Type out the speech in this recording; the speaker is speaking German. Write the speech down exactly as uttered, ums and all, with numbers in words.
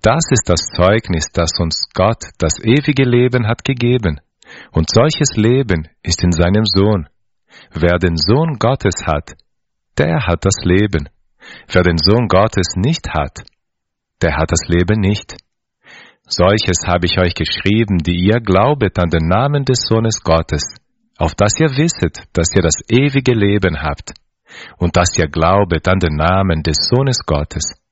Das ist das Zeugnis, das uns Gott das ewige Leben hat gegeben. Und solches Leben ist in seinem Sohn. Wer den Sohn Gottes hat, der hat das Leben. Wer den Sohn Gottes nicht hat, der hat das Leben nicht. Solches habe ich euch geschrieben, die ihr glaubet an den Namen des Sohnes Gottes, auf dass ihr wisset, dass ihr das ewige Leben habt, und dass ihr glaubet an den Namen des Sohnes Gottes.